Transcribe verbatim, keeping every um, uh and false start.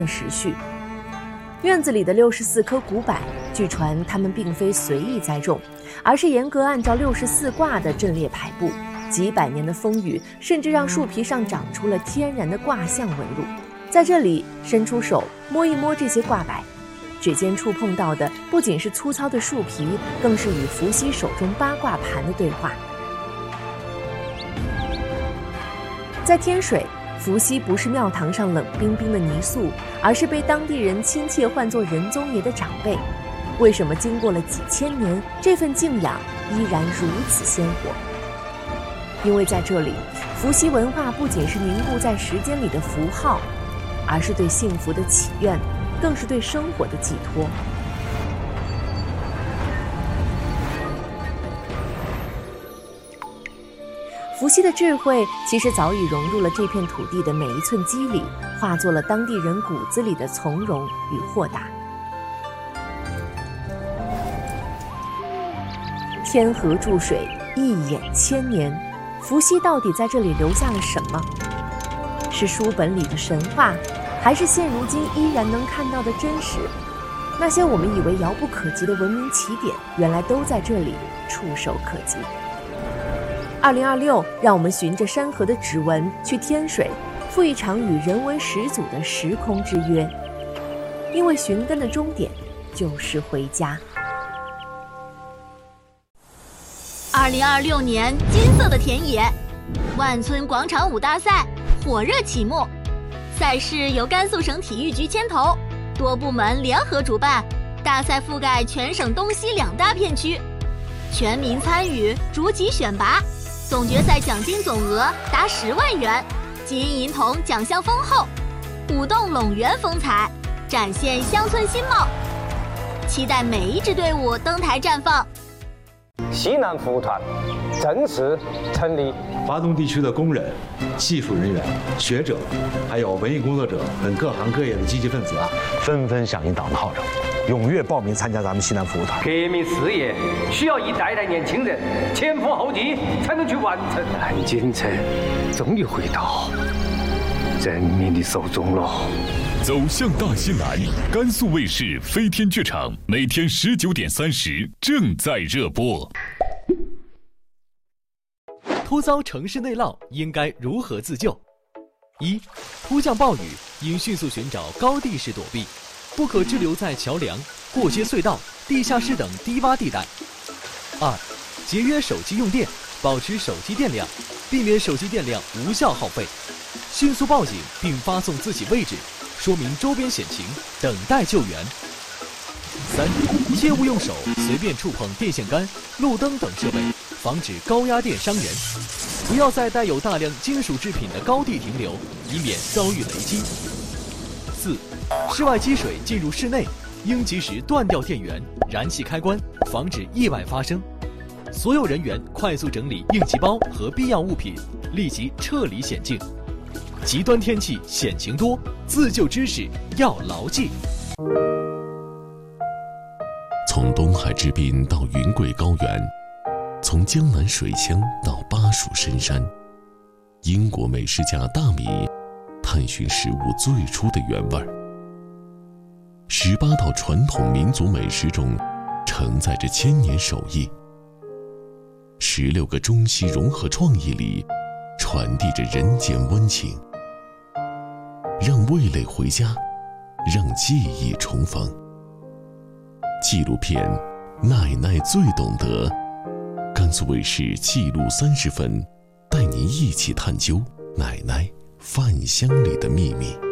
时序。院子里的六十四棵古柏，据传它们并非随意栽种，而是严格按照六十四卦的阵列排布。几百年的风雨，甚至让树皮上长出了天然的卦象纹路。在这里，伸出手摸一摸这些卦柏，指尖触碰到的不仅是粗糙的树皮，更是与伏羲手中八卦盘的对话。在天水，伏羲不是庙堂上冷冰冰的泥塑，而是被当地人亲切唤作仁宗爷的长辈。为什么经过了几千年，这份敬仰依然如此鲜活？因为在这里，伏羲文化不仅是凝固在时间里的符号，而是对幸福的祈愿，更是对生活的寄托。伏羲的智慧其实早已融入了这片土地的每一寸肌理，化作了当地人骨子里的从容与豁达。天河注水，一眼千年，伏羲到底在这里留下了什么？是书本里的神话，还是现如今依然能看到的真实？那些我们以为遥不可及的文明起点，原来都在这里触手可及。二零二六，让我们循着山河的指纹去天水，赴一场与人文始祖的时空之约。因为寻根的终点就是回家。 二零二六年金色的田野，万村广场舞大赛火热启幕。赛事由甘肃省体育局牵头，多部门联合主办，大赛覆盖全省东西两大片区，全民参与，逐级选拔。总决赛奖金总额达十万元，金银铜奖项丰厚，舞动陇园风采，展现乡村新貌。期待每一支队伍登台绽放。 西南服务团正式成立。 华东地区的工人、技术人员、学者，还有文艺工作者等各行各业的积极分子啊， 纷纷响应党的号召，踊跃报名参加咱们西南服务团。 革命事业需要一代代年轻人前赴后继才能去完成。南京城终于回到人民的手中了。 走向大西南，甘肃卫视飞天剧场每天十九点三十正在热播。 突遭城市内涝，应该如何自救？一、突降暴雨，应迅速寻找高地势躲避，不可滞留在桥梁、过街隧道、地下室等低洼地带。二、节约手机用电，保持手机电量，避免手机电量无效耗费，迅速报警并发送自己位置，说明周边险情，等待救援。三、切勿用手随便触碰电线杆、路灯等设备，防止高压电伤人。不要在带有大量金属制品的高地停留，以免遭遇雷击。四、室外积水进入室内，应及时断掉电源、燃气开关，防止意外发生。所有人员快速整理应急包和必要物品，立即撤离险境。极端天气险情多，自救知识要牢记。 从东海之滨到云贵高原，从江南水乡到巴蜀深山，英国美食家大米探寻食物最初的原味儿。十八道传统民族美食中，承载着千年手艺。十六个中西融合创意里，传递着人间温情。让味蕾回家，让记忆重逢。纪录片《奶奶最懂得》，甘肃卫视纪录三十分，带您一起探究奶奶饭香里的秘密。